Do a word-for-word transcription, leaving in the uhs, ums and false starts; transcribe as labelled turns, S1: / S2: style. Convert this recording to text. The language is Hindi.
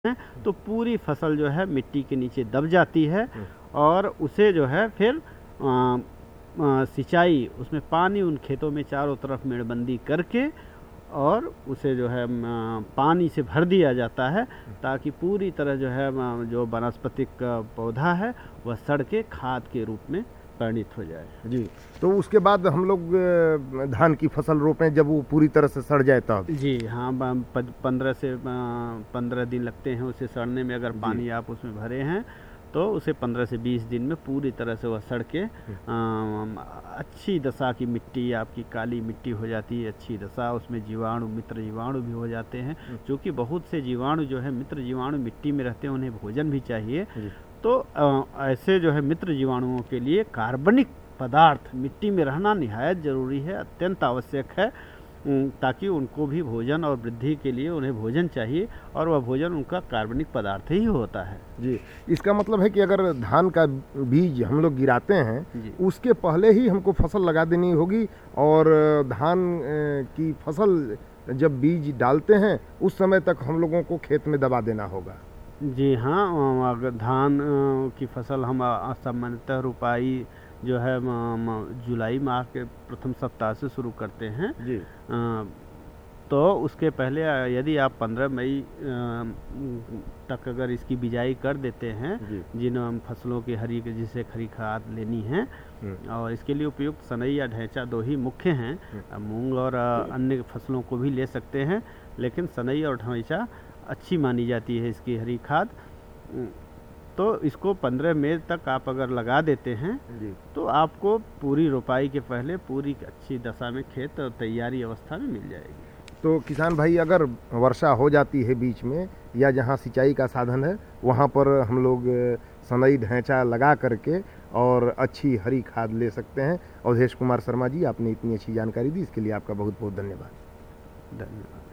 S1: हैं तो पूरी फसल जो है मिट्टी के नीचे दब जाती है और उसे जो है फिर आ, आ, सिंचाई उसमें पानी उन खेतों में चारों तरफ मेड़बंदी करके और उसे जो है आ, पानी से भर दिया जाता है ताकि पूरी तरह जो है आ, जो वनस्पतिक पौधा है वह सड़ के खाद के रूप में परिणित हो जाए।
S2: जी, तो उसके बाद हम लोग धान की फसल रोपें जब वो पूरी तरह से सड़ जाए तब?
S1: जी हाँ, पंद्रह से पंद्रह दिन लगते हैं उसे सड़ने में। अगर पानी आप उसमें भरे हैं तो उसे पंद्रह से बीस दिन में पूरी तरह से वह सड़ के अच्छी दशा की मिट्टी, आपकी काली मिट्टी हो जाती है। अच्छी दशा, उसमें जीवाणु, मित्र जीवाणु भी हो जाते हैं, क्योंकि बहुत से जीवाणु जो है मित्र जीवाणु मिट्टी में रहते हैं, उन्हें भोजन भी चाहिए। तो ऐसे जो है मित्र जीवाणुओं के लिए कार्बनिक पदार्थ मिट्टी में रहना निहायत ज़रूरी है, अत्यंत आवश्यक है, ताकि उनको भी भोजन और वृद्धि के लिए उन्हें भोजन चाहिए और वह भोजन उनका कार्बनिक पदार्थ ही होता है।
S2: जी, इसका मतलब है कि अगर धान का बीज हम लोग गिराते हैं उसके पहले ही हमको फसल लगा देनी होगी और धान की फसल जब बीज डालते हैं उस समय तक हम लोगों को खेत में दबा देना होगा।
S1: जी हाँ, अगर धान की फसल हम सामान्यतः रुपाई जो है जुलाई माह के प्रथम सप्ताह से शुरू करते हैं
S2: जी।
S1: तो उसके पहले यदि आप पंद्रह मई तक अगर इसकी बिजाई कर देते हैं, जिन फसलों की हरी जिसे खरी खाद लेनी है, और इसके लिए उपयुक्त सनई या ढैंचा दो ही मुख्य हैं। मूंग और अन्य फसलों को भी ले सकते हैं, लेकिन सनई और ढैंचा अच्छी मानी जाती है इसकी हरी खाद। तो इसको पंद्रह मई तक आप अगर लगा देते हैं तो आपको पूरी रोपाई के पहले पूरी अच्छी दशा में खेत और तैयारी अवस्था में मिल जाएगी।
S2: तो किसान भाई, अगर वर्षा हो जाती है बीच में या जहां सिंचाई का साधन है वहां पर हम लोग सनई ढैंचा लगा करके और अच्छी हरी खाद ले सकते हैं। अवधेश कुमार शर्मा जी, आपने इतनी अच्छी जानकारी दी, इसके लिए आपका बहुत बहुत धन्यवाद।
S1: धन्यवाद।